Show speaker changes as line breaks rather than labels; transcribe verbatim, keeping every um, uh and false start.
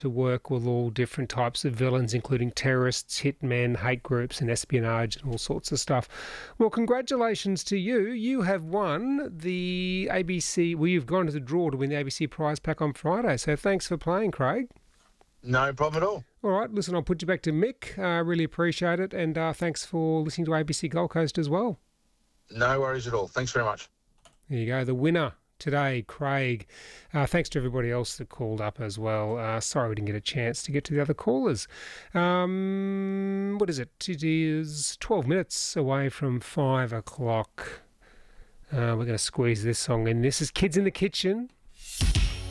to work with all different types of villains, including terrorists, hitmen, hate groups, and espionage and all sorts of stuff. Well, congratulations to you. You have won the A B C... Well, you've gone to the draw to win the A B C prize pack on Friday, so thanks for playing, Craig.
No problem at all.
All right, listen, I'll put you back to Mick. I uh, really appreciate it, and uh, thanks for listening to A B C Gold Coast as well.
No worries at all. Thanks very much.
There you go, the winner today, Craig. Uh, thanks to everybody else that called up as well. Uh, sorry we didn't get a chance to get to the other callers. Um, what is it? It is twelve minutes away from five o'clock. Uh, we're going to squeeze this song in. This is Kids in the Kitchen